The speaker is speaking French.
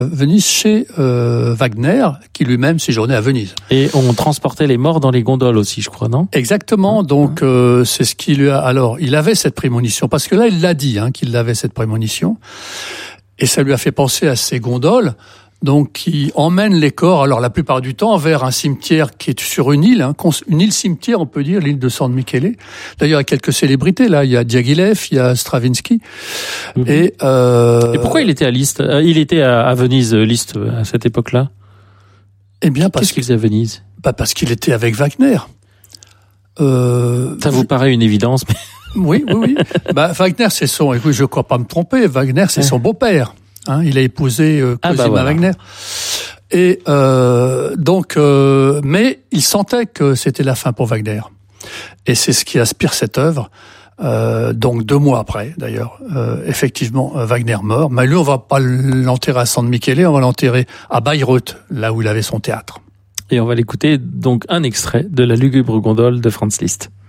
Venise chez Wagner, qui lui-même séjournait à Venise. Et on transportait les morts dans les gondoles aussi, je crois, non ? Exactement. Donc c'est ce qui lui a. Alors il avait cette prémonition parce que là il l'a dit qu'il avait cette prémonition et ça lui a fait penser à ces gondoles. Donc, qui emmènent les corps, alors la plupart du temps, vers un cimetière qui est sur une île, une île cimetière, on peut dire, l'île de San Michele. D'ailleurs, il y a quelques célébrités, là. Il y a Diaghilev, il y a Stravinsky. Mm-hmm. Et pourquoi il était à Venise, Liszt, à cette époque-là ? Eh bien, qu'est-ce qu'il faisait à Venise ? Parce qu'il était avec Wagner. Ça vous paraît une évidence, mais... Oui. Wagner, écoute, je ne crois pas me tromper, Wagner, c'est son beau-père. Il a épousé Cosima Wagner. Et mais il sentait que c'était la fin pour Wagner. Et c'est ce qui inspire cette œuvre. Donc 2 mois après, d'ailleurs, effectivement, Wagner mort. Mais lui, on va pas l'enterrer à San Michele, on va l'enterrer à Bayreuth, là où il avait son théâtre. Et on va l'écouter, donc un extrait de La lugubre gondole de Franz Liszt.